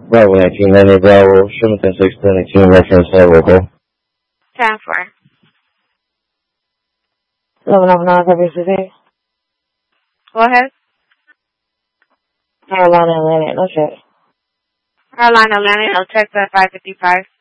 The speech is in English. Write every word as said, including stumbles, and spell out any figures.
Bravo nineteen ninety Bravo, Sherman six nineteen, reference that local. ten four. eleven oh nine, copy today. Go ahead. Carolina Atlantic, no check. Carolina Atlantic, no check at five fifty-five.